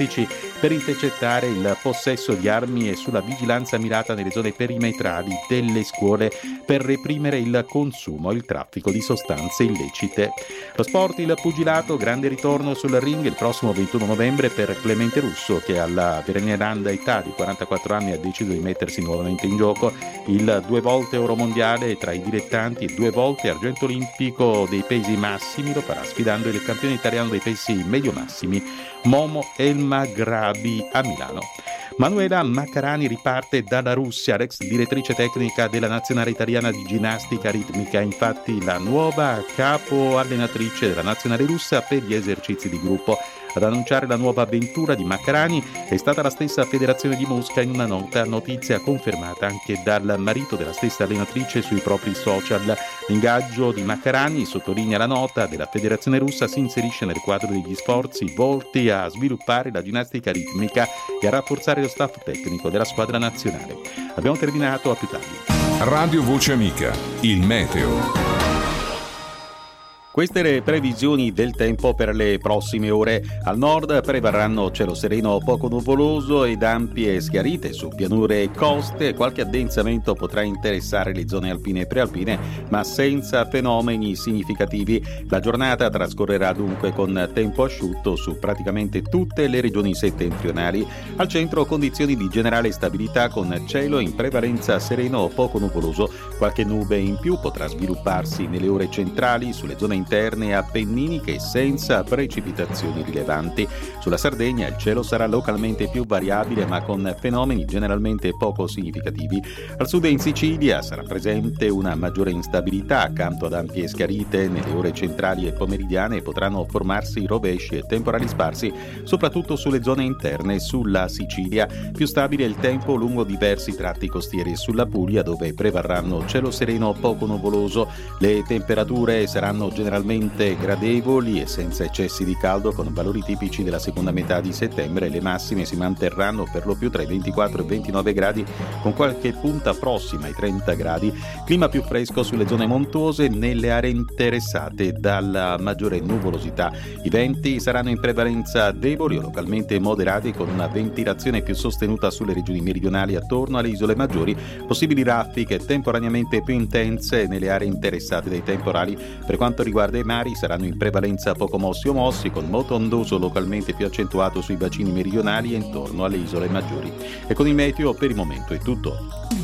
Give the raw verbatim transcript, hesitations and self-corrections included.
per intercettare il possesso di armi e sulla vigilanza mirata nelle zone perimetrali delle scuole per reprimere il consumo e il traffico di sostanze illecite. Lo sport, il pugilato, grande ritorno sul ring il prossimo ventuno novembre per Clemente Russo, che alla veneranda età di quarantaquattro anni ha deciso di mettersi nuovamente in gioco. Il due volte euromondiale tra i dilettanti e due volte argento olimpico dei pesi massimi lo farà sfidando il campione italiano dei pesi medio-massimi Momo Elmaghrabi a Milano. Manuela Maccarani riparte dalla Russia, l'ex direttrice tecnica della nazionale italiana di ginnastica ritmica, infatti la nuova capo allenatrice della nazionale russa per gli esercizi di gruppo. Ad annunciare la nuova avventura di Maccarani è stata la stessa federazione di Mosca in una nota, notizia confermata anche dal marito della stessa allenatrice sui propri social. L'ingaggio di Maccarani, sottolinea la nota della federazione russa, si inserisce nel quadro degli sforzi volti a sviluppare la ginnastica ritmica e a rafforzare lo staff tecnico della squadra nazionale. Abbiamo terminato, a più tardi. Radio Voce Amica, il meteo. Queste le previsioni del tempo per le prossime ore. Al nord prevarranno cielo sereno poco nuvoloso ed ampie schiarite su pianure e coste. Qualche addensamento potrà interessare le zone alpine e prealpine, ma senza fenomeni significativi. La giornata trascorrerà dunque con tempo asciutto su praticamente tutte le regioni settentrionali. Al centro condizioni di generale stabilità con cielo in prevalenza sereno o poco nuvoloso. Qualche nube in più potrà svilupparsi nelle ore centrali sulle zone interne e appenniniche senza precipitazioni rilevanti. Sulla Sardegna il cielo sarà localmente più variabile ma con fenomeni generalmente poco significativi. Al sud e in Sicilia sarà presente una maggiore instabilità accanto ad ampie schiarite. Nelle ore centrali e pomeridiane potranno formarsi rovesci e temporali sparsi soprattutto sulle zone interne. Sulla Sicilia più stabile il tempo lungo diversi tratti costieri e sulla Puglia dove prevarranno cielo sereno poco nuvoloso. Le temperature saranno generalmente gradevoli e senza eccessi di caldo con valori tipici della seconda metà di settembre. Le massime si manterranno per lo più tra i ventiquattro e i ventinove gradi con qualche punta prossima ai trenta gradi. Clima più fresco sulle zone montuose nelle aree interessate dalla maggiore nuvolosità. I venti saranno in prevalenza deboli o localmente moderati con una ventilazione più sostenuta sulle regioni meridionali attorno alle isole maggiori. Possibili raffiche temporaneamente più intense nelle aree interessate dai temporali. Per quanto riguarda i mari saranno in prevalenza poco mossi o mossi con moto ondoso localmente più accentuato sui bacini meridionali e intorno alle isole maggiori. E con il meteo per il momento è tutto.